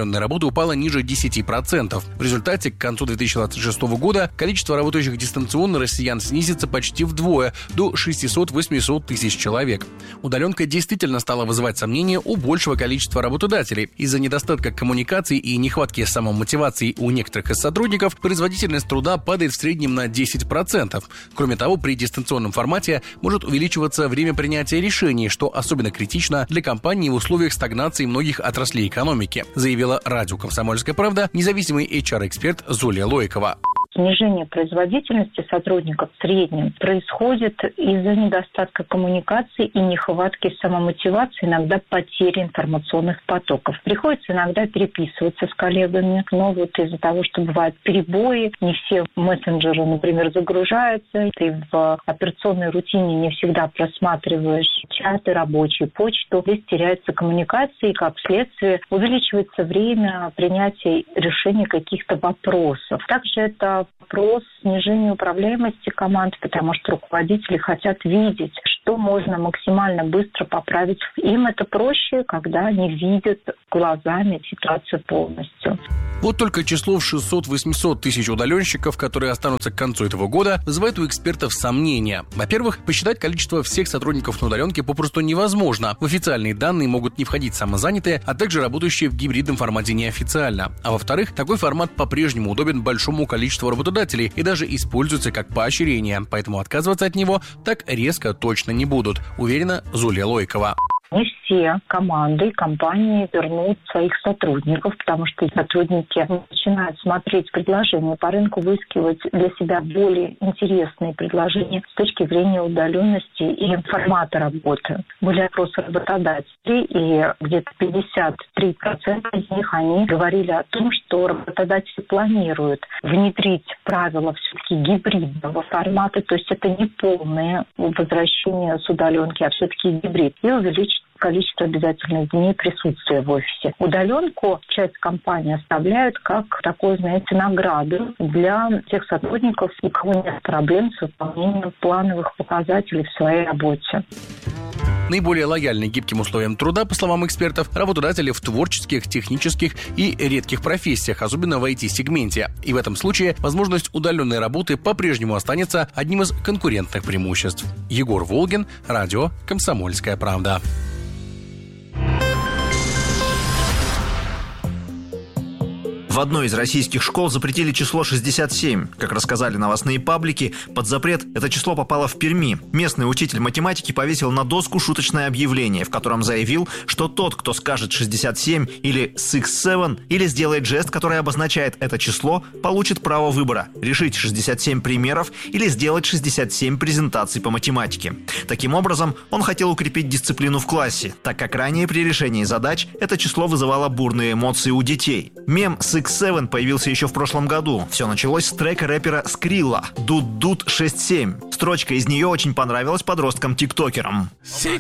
удаленной работы упало ниже 10%. В результате к концу 2026 года количество работающих дистанционно россиян снизится почти вдвое, до 600-800 тысяч человек. Удаленка действительно стала вызывать сомнения у большего количества работодателей. Из-за недостатка коммуникаций и нехватки самомотивации у некоторых из сотрудников производительность труда падает в среднем на 10%. Кроме того, при дистанционном формате может увеличиваться время принятия решений, что особенно критично для компаний в условиях стагнации многих отраслей экономики, заявила радио «Комсомольская правда» независимый HR-эксперт Зулия Лойкова. Снижение производительности сотрудников в среднем происходит из-за недостатка коммуникации и нехватки самомотивации, иногда потери информационных потоков. Приходится иногда переписываться с коллегами, но вот из-за того, что бывают перебои, не все мессенджеры, например, загружаются, ты в операционной рутине не всегда просматриваешь чаты, рабочую почту, здесь теряется коммуникация и, как следствие, увеличивается время принятия решений каких-то вопросов. Также это вопрос снижения управляемости команд, потому что руководители хотят видеть, что можно максимально быстро поправить. Им это проще, когда они видят глазами ситуацию полностью. Вот только число в 600-800 тысяч удаленщиков, которые останутся к концу этого года, вызывает у экспертов сомнения. Во-первых, посчитать количество всех сотрудников на удаленке попросту невозможно. В официальные данные могут не входить самозанятые, а также работающие в гибридном формате неофициально. А во-вторых, такой формат по-прежнему удобен большому количеству работодателей и даже используется как поощрение, поэтому отказываться от него так резко точно не будут, уверена Зулия Лойкова. Не все команды и компании вернут своих сотрудников, потому что сотрудники начинают смотреть предложения по рынку, выискивать для себя более интересные предложения с точки зрения удаленности и формата работы. Были опросы работодателей, и где-то 53% из них они говорили о том, что работодатели планируют внедрить правила все-таки гибридного формата, то есть это не полное возвращение с удаленки, а все-таки гибрид, и увеличить количество обязательных дней присутствия в офисе. Удаленку часть компаний оставляют как такую, знаете, награду для тех сотрудников, у кого нет проблем с выполнением плановых показателей в своей работе. Наиболее лояльны к гибким условиям труда, по словам экспертов, работодатели в творческих, технических и редких профессиях, особенно в IT-сегменте. И в этом случае возможность удаленной работы по-прежнему останется одним из конкурентных преимуществ. Егор Волгин, радио «Комсомольская правда». В одной из российских школ запретили число 67. Как рассказали новостные паблики, под запрет это число попало в Перми. Местный учитель математики повесил на доску шуточное объявление, в котором заявил, что тот, кто скажет 67 или 67, или сделает жест, который обозначает это число, получит право выбора – решить 67 примеров или сделать 67 презентаций по математике. Таким образом, он хотел укрепить дисциплину в классе, так как ранее при решении задач это число вызывало бурные эмоции у детей. Мем «67» появился еще в прошлом году. Все началось с трека рэпера Скрилла «Дут-Дут 6-7». Строчка из нее очень понравилась подросткам-тиктокерам.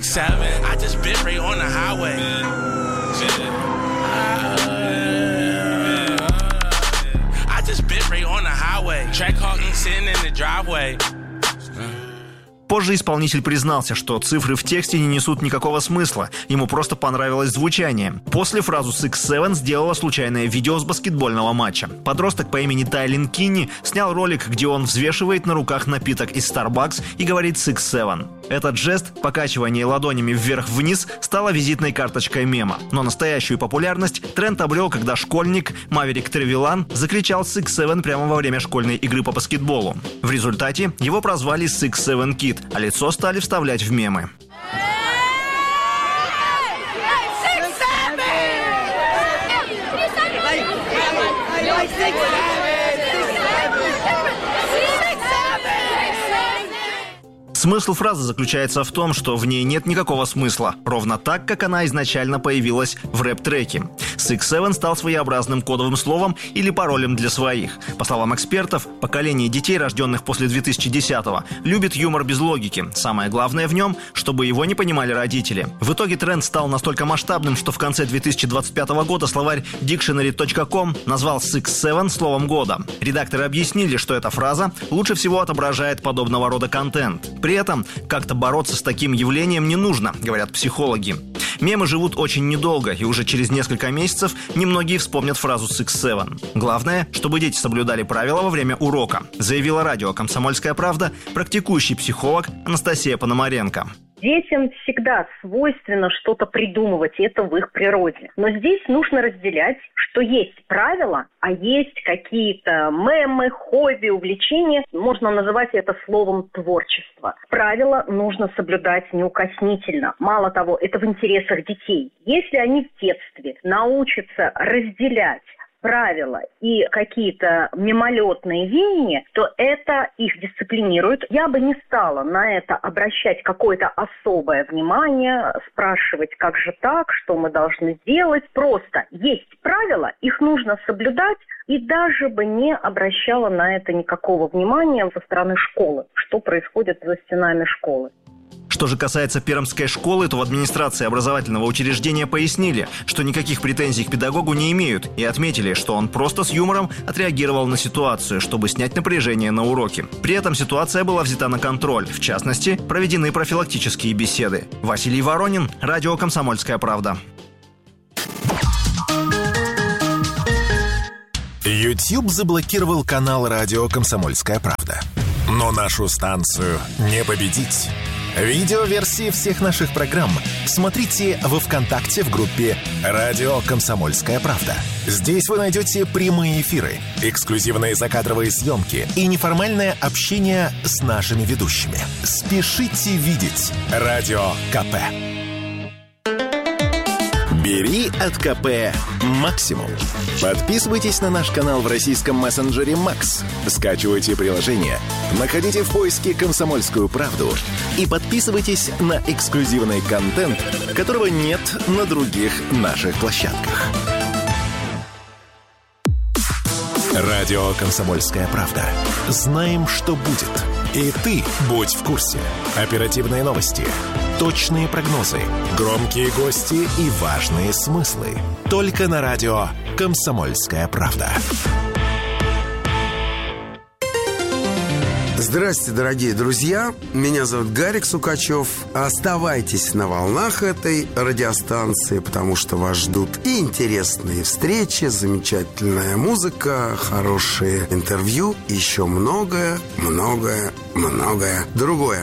Позже исполнитель признался, что цифры в тексте не несут никакого смысла, ему просто понравилось звучание. После фразу 6-7 сделала случайное видео с баскетбольного матча. Подросток по имени Тайлин Кинни снял ролик, где он взвешивает на руках напиток из Starbucks и говорит 6-7. Этот жест, покачивание ладонями вверх-вниз, стала визитной карточкой мема. Но настоящую популярность тренд обрел, когда школьник Маверик Тревилан закричал 6-7 прямо во время школьной игры по баскетболу. В результате его прозвали 6-7 Kid, а лицо стали вставлять в мемы. Смысл фразы заключается в том, что в ней нет никакого смысла, ровно так, как она изначально появилась в рэп-треке. 6-7 стал своеобразным кодовым словом или паролем для своих. По словам экспертов, поколение детей, рожденных после 2010-го, любит юмор без логики. Самое главное в нем, чтобы его не понимали родители. В итоге тренд стал настолько масштабным, что в конце 2025 года словарь Dictionary.com назвал 6-7 словом года. Редакторы объяснили, что эта фраза лучше всего отображает подобного рода контент. При этом как-то бороться с таким явлением не нужно, говорят психологи. Мемы живут очень недолго, и уже через несколько месяцев немногие вспомнят фразу «6-7». Главное, чтобы дети соблюдали правила во время урока, заявила радио «Комсомольская правда» практикующий психолог Анастасия Пономаренко. Детям всегда свойственно что-то придумывать, это в их природе. Но здесь нужно разделять, что есть правила, а есть какие-то мемы, хобби, увлечения. Можно называть это словом творчество. Правила нужно соблюдать неукоснительно. Мало того, это в интересах детей. Если они в детстве научатся разделять правила и какие-то мимолетные веяния, то это их дисциплинирует. Я бы не стала на это обращать какое-то особое внимание, спрашивать, как же так, что мы должны сделать. Просто есть правила, их нужно соблюдать, и даже бы не обращала на это никакого внимания со стороны школы, что происходит за стенами школы. Что же касается пермской школы, то в администрации образовательного учреждения пояснили, что никаких претензий к педагогу не имеют, и отметили, что он просто с юмором отреагировал на ситуацию, чтобы снять напряжение на уроке. При этом ситуация была взята на контроль. В частности, проведены профилактические беседы. Василий Воронин, радио «Комсомольская правда». YouTube заблокировал канал радио «Комсомольская правда». Но нашу станцию не победить. Видеоверсии всех наших программ смотрите во ВКонтакте в группе «Радио Комсомольская правда». Здесь вы найдете прямые эфиры, эксклюзивные закадровые съемки и неформальное общение с нашими ведущими. Спешите видеть Радио КП. Бери от КП максимум. Подписывайтесь на наш канал в российском мессенджере Макс. Скачивайте приложение, находите в поиске «Комсомольскую правду» и подписывайтесь на эксклюзивный контент, которого нет на других наших площадках. Радио «Комсомольская правда». Знаем, что будет. И ты будь в курсе. Оперативные новости, точные прогнозы, громкие гости и важные смыслы. Только на радио «Комсомольская правда». Здравствуйте, дорогие друзья. Меня зовут Гарик Сукачев. Оставайтесь на волнах этой радиостанции, потому что вас ждут и интересные встречи, замечательная музыка, хорошие интервью, и еще многое другое.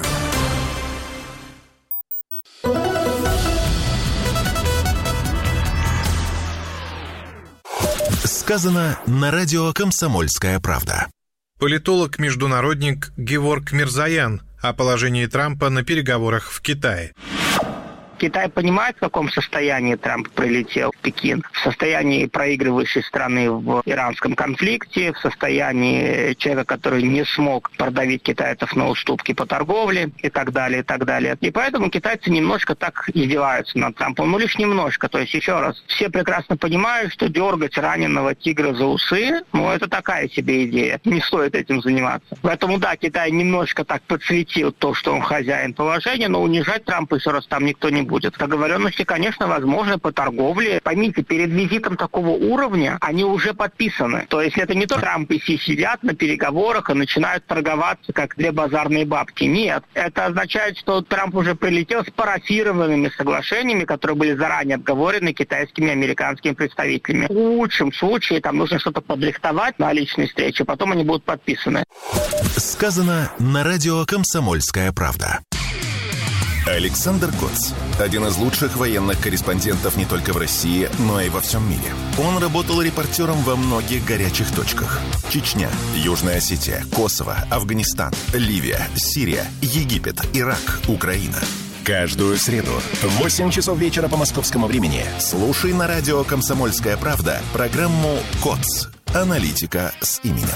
Сказано на радио «Комсомольская правда». Политолог-международник Геворг Мирзоян о положении Трампа на переговорах в Китае. Китай понимает, в каком состоянии Трамп прилетел в Пекин. В состоянии проигрывающей страны в иранском конфликте, в состоянии человека, который не смог продавить китайцев на уступки по торговле и так далее, и так далее. И поэтому китайцы немножко так издеваются над Трампом. Ну, лишь немножко. То есть, еще раз, все прекрасно понимают, что дергать раненого тигра за усы, ну, это такая себе идея. Не стоит этим заниматься. Поэтому, да, Китай немножко так подсветил то, что он хозяин положения, но унижать Трампа еще раз там никто не будет. Договоренности, конечно, возможны по торговле. Поймите, перед визитом такого уровня они уже подписаны. То есть это не то, Трамп и Си сидят на переговорах и начинают торговаться, как две базарные бабки. Нет. Это означает, что Трамп уже прилетел с парафированными соглашениями, которые были заранее отговорены китайскими и американскими представителями. В лучшем случае там нужно что-то подрихтовать на личной встрече, потом они будут подписаны. Сказано на радио «Комсомольская правда». Александр Коц – один из лучших военных корреспондентов не только в России, но и во всем мире. Он работал репортером во многих горячих точках. Чечня, Южная Осетия, Косово, Афганистан, Ливия, Сирия, Египет, Ирак, Украина. Каждую среду в 8 часов вечера по московскому времени слушай на радио «Комсомольская правда» программу «Коц. Аналитика с именем».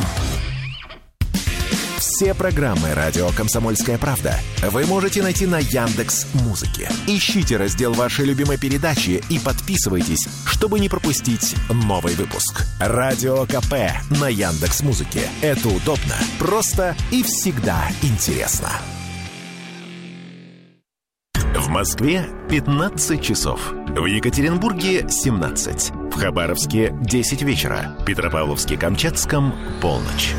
Все программы «Радио Комсомольская правда» вы можете найти на Яндекс.Музыке. Ищите раздел вашей любимой передачи и подписывайтесь, чтобы не пропустить новый выпуск. «Радио КП» на Яндекс.Музыке. Это удобно, просто и всегда интересно. В Москве 15 часов. В Екатеринбурге 17. В Хабаровске 10 вечера. В Петропавловске-Камчатском полночь.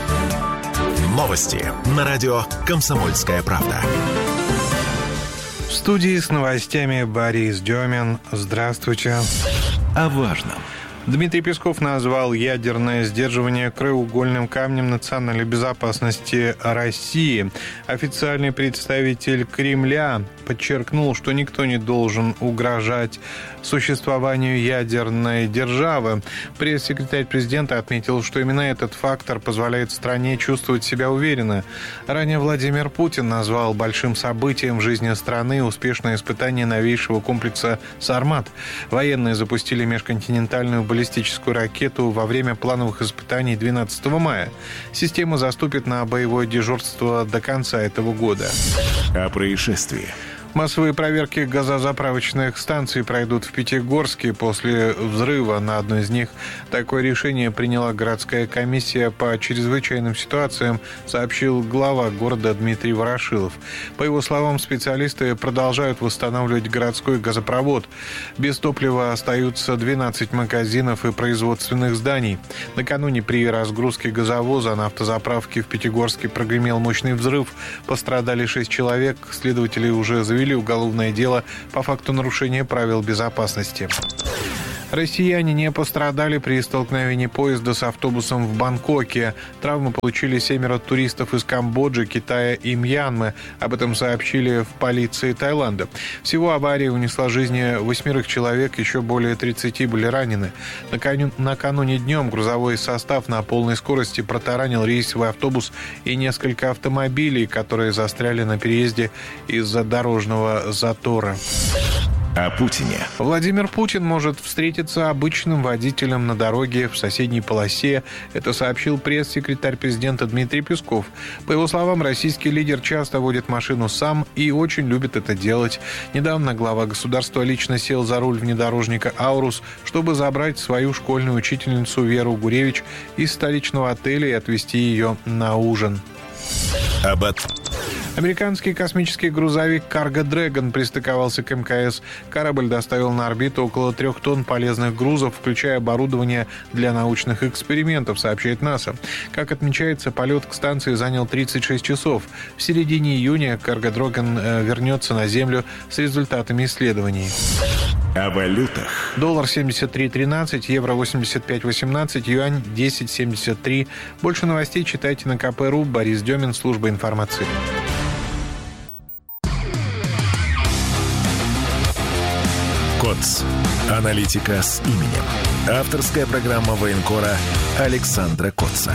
Новости на радио «Комсомольская правда». В студии с новостями Борис Демин. Здравствуйте. О важном. Дмитрий Песков назвал ядерное сдерживание краеугольным камнем национальной безопасности России. Официальный представитель Кремля подчеркнул, что никто не должен угрожать существованию ядерной державы. Пресс-секретарь президента отметил, что именно этот фактор позволяет стране чувствовать себя уверенно. Ранее Владимир Путин назвал большим событием в жизни страны успешное испытание новейшего комплекса «Сармат». Военные запустили межконтинентальную баллистическую ракету во время плановых испытаний 12 мая. Система заступит на боевое дежурство до конца этого года. О происшествии. Массовые проверки газозаправочных станций пройдут в Пятигорске после взрыва на одной из них. Такое решение приняла городская комиссия по чрезвычайным ситуациям, сообщил глава города Дмитрий Ворошилов. По его словам, специалисты продолжают восстанавливать городской газопровод. Без топлива остаются 12 магазинов и производственных зданий. Накануне при разгрузке газовоза на автозаправке в Пятигорске прогремел мощный взрыв. Пострадали 6 человек. Следователи уже завели уголовное дело по факту нарушения правил безопасности. Россияне не пострадали при столкновении поезда с автобусом в Бангкоке. Травмы получили 7 туристов из Камбоджи, Китая и Мьянмы. Об этом сообщили в полиции Таиланда. Всего авария унесла жизни 8 человек, еще более 30 были ранены. Накануне днем грузовой состав на полной скорости протаранил рейсовый автобус и несколько автомобилей, которые застряли на переезде из-за дорожного затора. О Путине. Владимир Путин может встретиться обычным водителем на дороге в соседней полосе. Это сообщил пресс-секретарь президента Дмитрий Песков. По его словам, российский лидер часто водит машину сам и очень любит это делать. Недавно глава государства лично сел за руль внедорожника «Аурус», чтобы забрать свою школьную учительницу Веру Гуревич из столичного отеля и отвезти ее на ужин. Американский космический грузовик «Карго Дрэгон» пристыковался к МКС. Корабль доставил на орбиту около 3 тонн полезных грузов, включая оборудование для научных экспериментов, сообщает НАСА. Как отмечается, полет к станции занял 36 часов. В середине июня «Карго Дрэгон» вернется на Землю с результатами исследований. О валютах. Доллар 73.13, евро 85.18, юань 10.73. Больше новостей читайте на КП.ру. Борис Демин, служба информации. КОЦ. Аналитика с именем. Авторская программа военкора Александра Котца.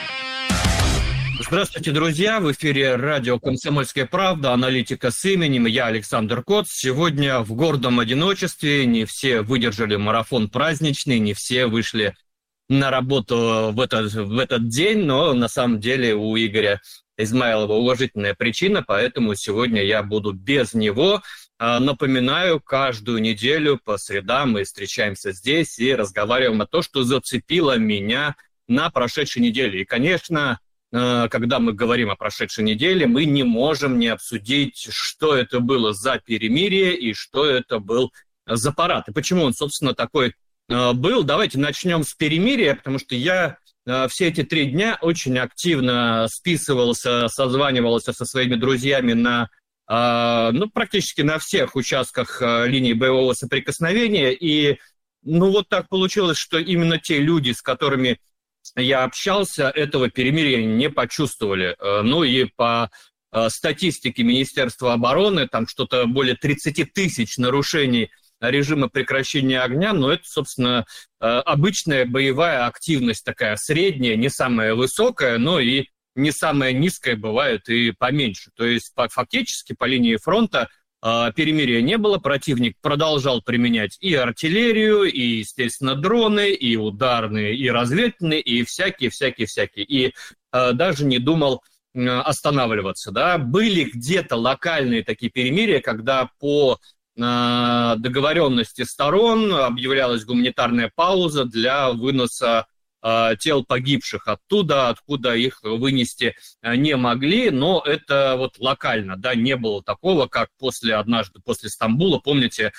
Здравствуйте, друзья! В эфире радио «Комсомольская правда», аналитика с именем. Я Александр Котц. Сегодня в гордом одиночестве. Не все выдержали марафон праздничный, не все вышли на работу в этот день, но на самом деле у Игоря Измайлова уважительная причина, поэтому сегодня я буду без него. Напоминаю, каждую неделю по средам мы встречаемся здесь и разговариваем о том, что зацепило меня на прошедшей неделе. И, конечно, когда мы говорим о прошедшей неделе, мы не можем не обсудить, что это было за перемирие и что это был за парад. И почему он, собственно, такой был. Давайте начнем с перемирия, потому что я все эти 3 дня очень активно списывался, созванивался со своими друзьями на практически на всех участках линии боевого соприкосновения. И вот так получилось, что именно те люди, с которыми я общался, этого перемирия не почувствовали. И по статистике Министерства обороны, там что-то более 30 тысяч нарушений режима прекращения огня, это, собственно, обычная боевая активность такая средняя, не самая высокая, но и не самая низкая, бывает и поменьше. То есть фактически по линии фронта перемирия не было, противник продолжал применять и артиллерию, и, естественно, дроны, и ударные, и разведывательные, и всякие. И даже не думал останавливаться. Да? Были где-то локальные такие перемирия, когда по договоренности сторон объявлялась гуманитарная пауза для выноса тел погибших оттуда, откуда их вынести не могли, но это локально, да, не было такого, как однажды после Стамбула, помните,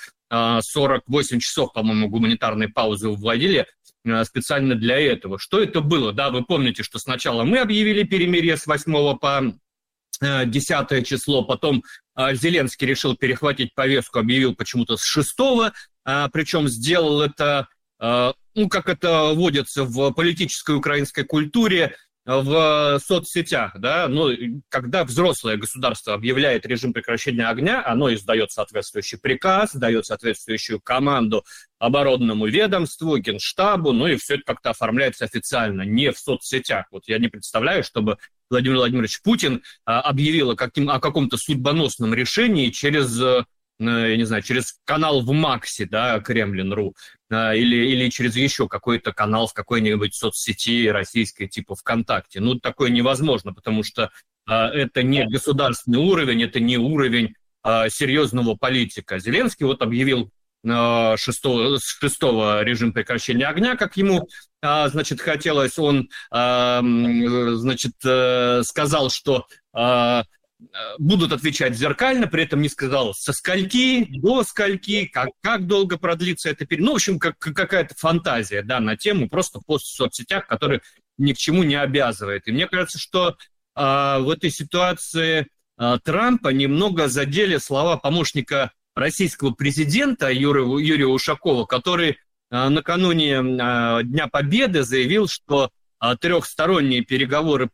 48 часов, по-моему, гуманитарной паузы вводили специально для этого. Что это было? Да, вы помните, что сначала мы объявили перемирие с 8 по 10 число, потом Зеленский решил перехватить повестку, объявил почему-то с 6-го, причем сделал это, как это водится в политической украинской культуре, в соцсетях, да, когда взрослое государство объявляет режим прекращения огня, оно издает соответствующий приказ, дает соответствующую команду оборонному ведомству, Генштабу, и все это как-то оформляется официально, не в соцсетях. Вот я не представляю, чтобы Владимир Владимирович Путин объявил о каком-то судьбоносном решении через канал в Максе, да, Кремлин.ру, или через еще какой-то канал в какой-нибудь соцсети российской, типа ВКонтакте. Такое невозможно, потому что это не государственный уровень, это не уровень серьезного политика. Зеленский объявил с 6-го режим прекращения огня, как ему, хотелось. Он, сказал, что будут отвечать зеркально, при этом не сказал со скольки, до скольки, как долго продлится это период. В общем, какая-то фантазия, да, на тему, просто пост в соцсетях, который ни к чему не обязывает. И мне кажется, что в этой ситуации Трампа немного задели слова помощника российского президента Юрия Ушакова, который накануне Дня Победы заявил, что трехсторонние переговоры